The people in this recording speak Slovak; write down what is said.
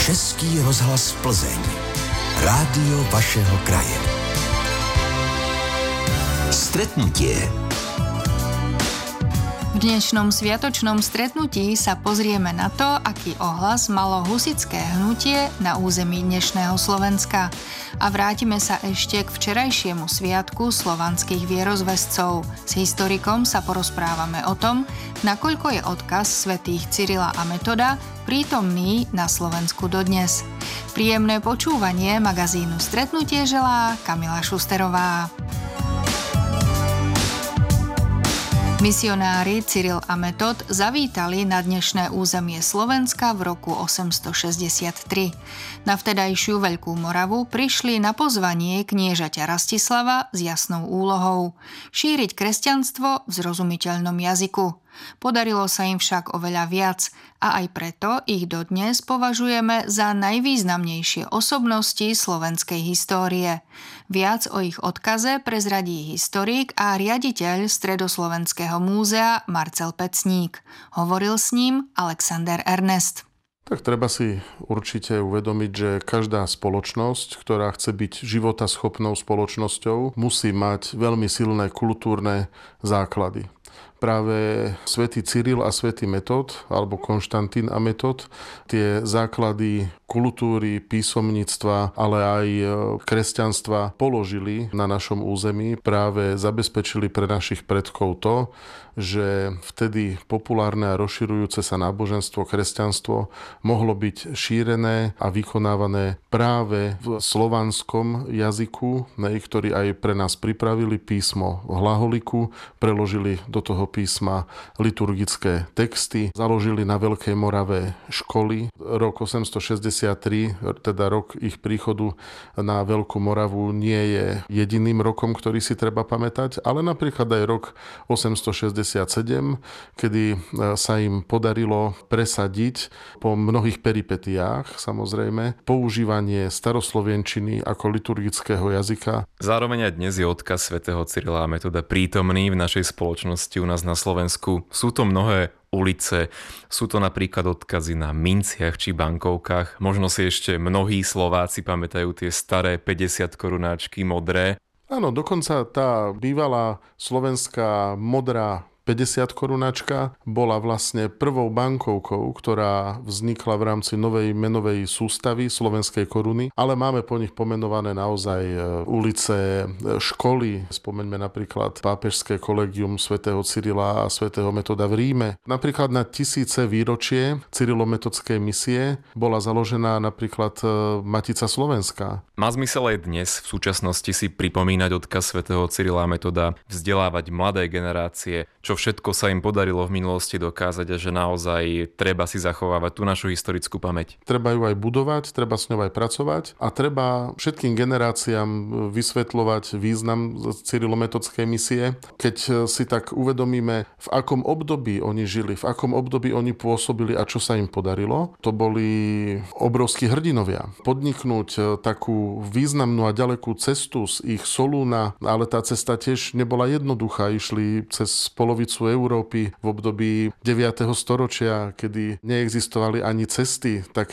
Český rozhlas Plzeň. Rádio vašeho kraje. Stretnutie. V dnešnom sviatočnom stretnutí sa pozrieme na to, aký ohlas malo husitské hnutie na území dnešného Slovenska. A vrátime sa ešte k včerajšiemu sviatku slovanských vierozvescov. S historikom sa porozprávame o tom, nakoľko je odkaz svätých Cyrila a Metoda prítomný na Slovensku dodnes. Príjemné počúvanie magazínu Stretnutie želá Kamila Šusterová. Misionári Cyril a Metod zavítali na dnešné územie Slovenska v roku 863. Na vtedajšiu Veľkú Moravu prišli na pozvanie kniežaťa Rastislava s jasnou úlohou šíriť kresťanstvo v zrozumiteľnom jazyku. Podarilo sa im však oveľa viac a aj preto ich dodnes považujeme za najvýznamnejšie osobnosti slovenskej histórie. Viac o ich odkaze prezradí historik a riaditeľ Stredoslovenského múzea Marcel Pecník. Hovoril s ním Alexander Ernest. Tak treba si určite uvedomiť, že každá spoločnosť, ktorá chce byť životaschopnou spoločnosťou, musí mať veľmi silné kultúrne základy. Práve svätý Cyril a svätý Metod, alebo Konštantín a Metod, tie základy kultúry, písomníctva, ale aj kresťanstva položili na našom území. Práve zabezpečili pre našich predkov to, že vtedy populárne a rozširujúce sa náboženstvo, kresťanstvo mohlo byť šírené a vykonávané práve v slovanskom jazyku, ktorý aj pre nás pripravili písmo hlaholiku, preložili do toho písma liturgické texty, založili na Veľkej Morave školy. Rok 863, teda rok ich príchodu na Veľkú Moravu, nie je jediným rokom, ktorý si treba pamätať, ale napríklad aj rok 867, kedy sa im podarilo presadiť po mnohých peripetiách, samozrejme, používanie staroslovenčiny ako liturgického jazyka. Zároveň aj dnes je odkaz svätého Cyrila a Metoda prítomný v našej spoločnosti u nás na Slovensku. Sú to mnohé ulice, sú to napríklad odkazy na minciach či bankovkách. Možno si ešte mnohí Slováci pamätajú tie staré 50 korunáčky modré. Áno, dokonca tá bývalá slovenská modrá 50 korunačka bola vlastne prvou bankovkou, ktorá vznikla v rámci novej menovej sústavy slovenskej koruny, ale máme po nich pomenované naozaj ulice, školy. Spomeňme napríklad pápežské kolegium svätého Cyrila a svätého Metoda v Ríme. Napríklad na 1000. výročie cyrilometodskej misie bola založená napríklad Matica Slovenská. Má zmysel aj dnes v súčasnosti si pripomínať odkaz svätého Cyrila a Metoda, vzdelávať mladé generácie, čo všetko sa im podarilo v minulosti dokázať a že naozaj treba si zachovávať tú našu historickú pamäť. Treba ju aj budovať, treba s ňou aj pracovať a treba všetkým generáciám vysvetľovať význam cyrilometodskej misie. Keď si tak uvedomíme, v akom období oni žili, v akom období oni pôsobili a čo sa im podarilo, to boli obrovskí hrdinovia. Podniknúť takú významnú a ďalekú cestu z ich Solúna, ale tá cesta tiež nebola jednoduchá. Išli cez polovicu Európy v období 9. storočia, kedy neexistovali ani cesty, tak